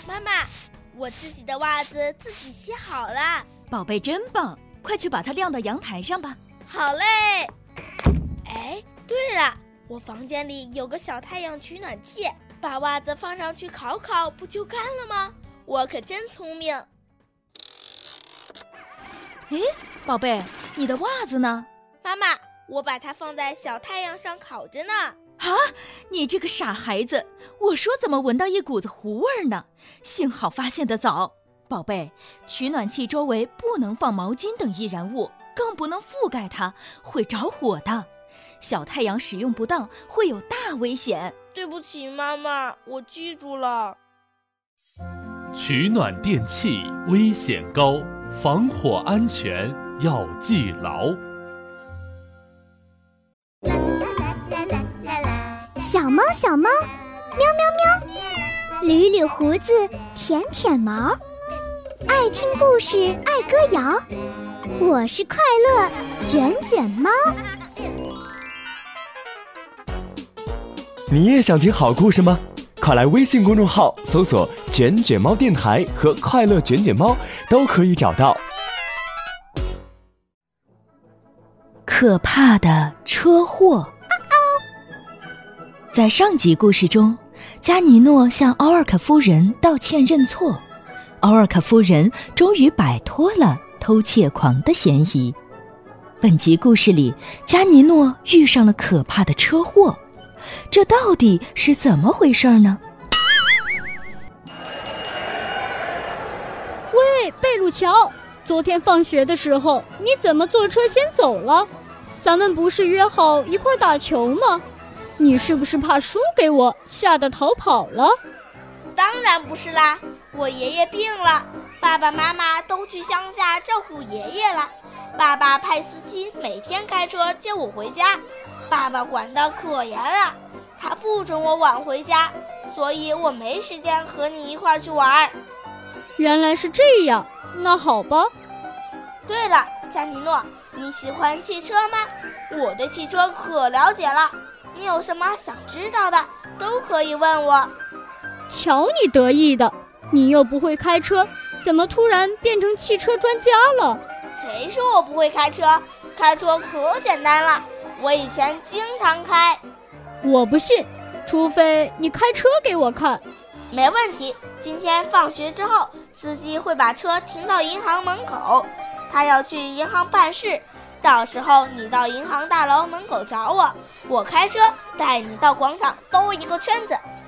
妈妈，我自己的袜子自己洗好了。 宝贝真棒，快去把它晾到阳台上吧。 好嘞。哎，对了，我房间里有个小太阳取暖器，把袜子放上去烤烤，不就干了吗？我可真聪明。 诶，宝贝，你的袜子呢？ 妈妈，我把它放在小太阳上烤着呢。 啊，你这个傻孩子，我说怎么闻到一股子糊味呢？幸好发现得早。宝贝，取暖器周围不能放毛巾等易燃物，更不能覆盖它，会着火的。小太阳使用不当会有大危险。 对不起妈妈，我记住了。 取暖电器危险高，防火安全要记牢。 小猫小猫，喵喵喵，捋捋胡子，舔舔毛，爱听故事，爱歌谣。我是快乐卷卷猫。 你也想听好故事吗？快来微信公众号搜索“卷卷猫电台”和“快乐卷卷猫”，都可以找到。 可怕的车祸。在上集故事中，加尼诺向奥尔卡夫人道歉认错，奥尔卡夫人终于摆脱了偷窃狂的嫌疑。本集故事里，加尼诺遇上了可怕的车祸，这到底是怎么回事呢？ 喂，贝鲁乔，昨天放学的时候你怎么坐车先走了？咱们不是约好一块打球吗？你是不是怕输给我，吓得逃跑了？ 当然不是啦，我爷爷病了，爸爸妈妈都去乡下照顾爷爷了。爸爸派司机每天开车接我回家，爸爸管得可严了，他不准我晚回家，所以我没时间和你一块去玩。 原来是这样，那好吧。 对了，加尼诺，你喜欢汽车吗？我对汽车可了解了，你有什么想知道的都可以问我。 瞧你得意的，你又不会开车，怎么突然变成汽车专家了？ 谁说我不会开车？开车可简单了，我以前经常开。 我不信，除非你开车给我看。 没问题，今天放学之后，司机会把车停到银行门口，他要去银行办事，到时候你到银行大楼门口找我，我开车带你到广场兜一个圈子，